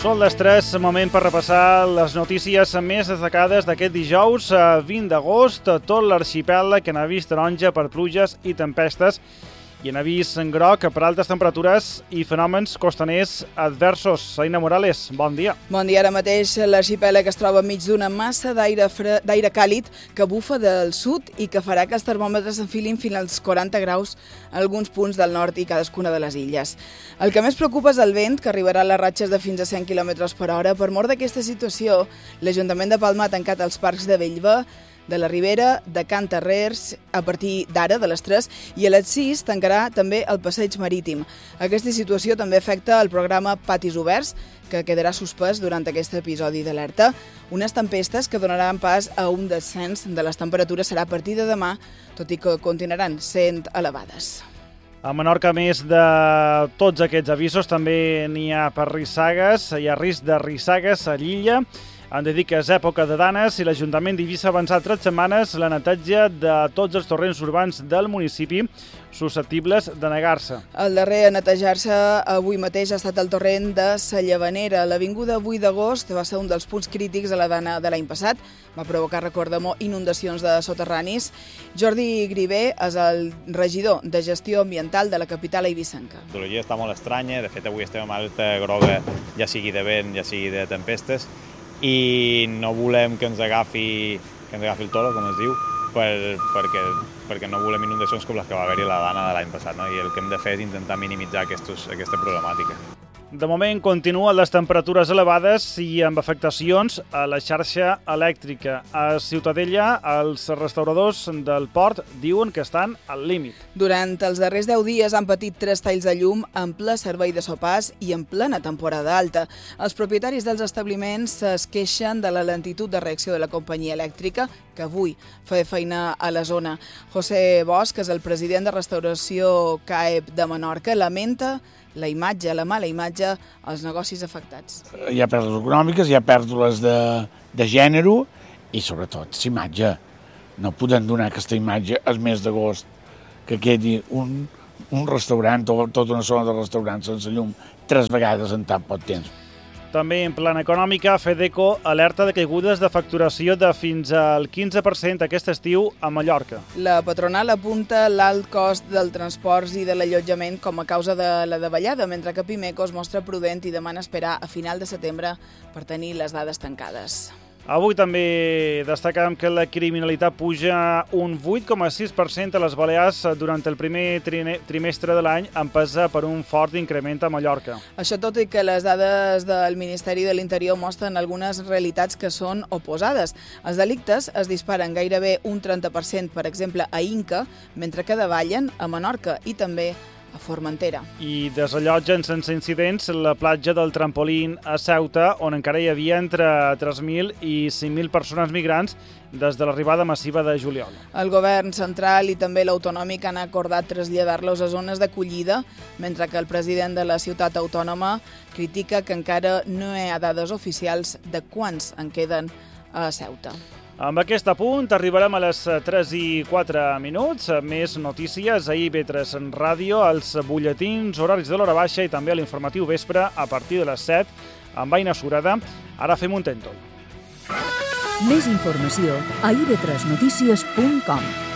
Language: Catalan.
Són les 3, moment per repassar les notícies més destacades d'aquest dijous 20 d'agost. Tot l'arxipèlag que n'ha vist taronja per pluges i tempestes i n'ha vist en groc per altes temperatures i fenòmens costaners adversos. Aina Morales, bon dia. Bon dia. Ara mateix l'arxipèlag es troba enmig d'una massa d'aire càlid que bufa del sud i que farà que els termòmetres enfilin fins als 40 graus a alguns punts del nord i cadascuna de les illes. El que més preocupa és el vent, que arribarà a les ratxes de fins a 100 km per hora. Per mort d'aquesta situació, l'Ajuntament de Palma ha tancat els parcs de Bellver, de la Ribera, de Can Tarrers, a partir d'ara, de les 3, i a les 6 tancarà també el passeig marítim. Aquesta situació també afecta el programa Patis Oberts, que quedarà suspès durant aquest episodi d'alerta. Unes tempestes que donaran pas a un descens de les temperatures serà a partir de demà, tot i que continuaran sent elevades. A Menorca, a més de tots aquests avisos, també n'hi ha per rissagues. Hi ha risc de rissagues a l'illa. Han de dir que és època de danes i l'Ajuntament d'Eivissa ha avançat 3 setmanes la neteja de tots els torrents urbans del municipi susceptibles de negar-se. El darrer a netejar-se avui mateix ha estat el torrent de Sa Llavanera. L'avinguda 8 d'agost va ser un dels punts crítics de la dana de l'any passat. Va provocar, recordem-ho, inundacions de soterranis. Jordi Grivé és el regidor de gestió ambiental de la capital eivissenca. La meteorologia està molt estranya. De fet, avui estem en alerta groga, ja sigui de vent, ja sigui de tempestes, i no volem que ens agafi el toro, com es diu, perquè no volem inundacions com les que va haver-hi a la dana de l'any passat, no? I el que hem de fer és intentar minimitzar aquesta problemàtica. De moment continuen les temperatures elevades i amb afectacions a la xarxa elèctrica. A Ciutadella, els restauradors del port diuen que estan al límit. Durant els darrers 10 dies han patit 3 talls de llum en ple servei de sopars i en plena temporada alta. Els propietaris dels establiments es queixen de la lentitud de reacció de la companyia elèctrica, que avui feia feina a la zona. José Bosch, que és el president de restauració CAEP de Menorca, lamenta la mala imatge als negocis afectats. Hi ha pèrdues econòmiques, hi ha pèrdues de gènere i sobretot l'imatge. No podem donar aquesta imatge al mes d'agost, que quedi un restaurant, tota una zona de restaurants sense llum 3 vegades en tan poc temps. També en plana econòmica, Fedeco alerta de caigudes de facturació de fins al 15% aquest estiu a Mallorca. La patronal apunta l'alt cost del transports i de l'allotjament com a causa de la davallada, mentre que Pimeco es mostra prudent i demana esperar a final de setembre per tenir les dades tancades. Avui també destacam que la criminalitat puja un 8,6% a les Balears durant el primer trimestre de l'any, empesa per un fort increment a Mallorca. Això tot i que les dades del Ministeri de l'Interior mostren algunes realitats que són oposades. Els delictes es disparen gairebé un 30%, per exemple, a Inca, mentre que davallen a Menorca i també a Formentera. I desallotgen sense incidents la platja del Trampolín a Ceuta, on encara hi havia entre 3.000 i 5.000 persones migrants des de l'arribada massiva de juliol. El govern central i també l'autonòmic han acordat traslladar-los a zones d'acollida, mentre que el president de la ciutat autònoma critica que encara no hi ha dades oficials de quants en queden a Ceuta. Amb aquest apunt arribarem a les 3 i 4 minuts. Més notícies a IB3 Ràdio, als butlletins horaris de l'hora baixa i també a l'informatiu vespre a partir de les 7 amb Aina Sureda. Ara fem un tèntol. Més informació a ib3notícies.com.